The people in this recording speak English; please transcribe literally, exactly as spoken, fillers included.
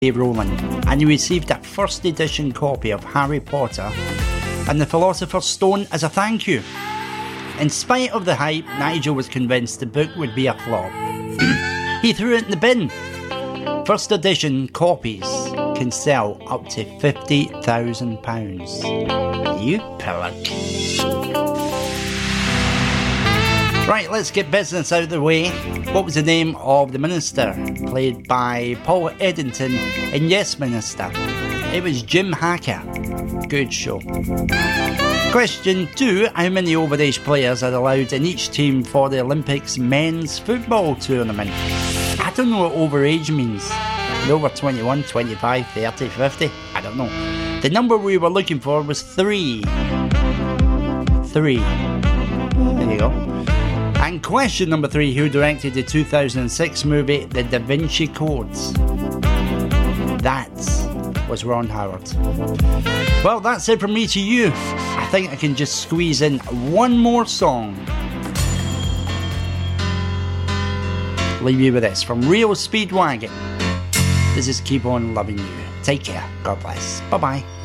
Rowling, and he received a first edition copy of Harry Potter and the Philosopher's Stone as a thank you. In spite of the hype, Nigel was convinced the book would be a flop. He threw it in the bin. First edition copies can sell up to fifty thousand pounds. You pillock. Right, let's get business out of the way. What was the name of the minister played by Paul Eddington in Yes Minister? It was Jim Hacker. Good show. Question two. How many overage players are allowed in each team for the Olympics men's football tournament? I don't know what overage means. Over twenty-one, twenty-five, thirty, fifty? I don't know. The number we were looking for was three. Three. There you go. And question number three, who directed the two thousand six movie The Da Vinci Codes? That was Ron Howard. Well, that's it from me to you. I think I can just squeeze in one more song. Leave you with this from Real Speedwagon. This is Keep On Loving You. Take care. God bless. Bye-bye.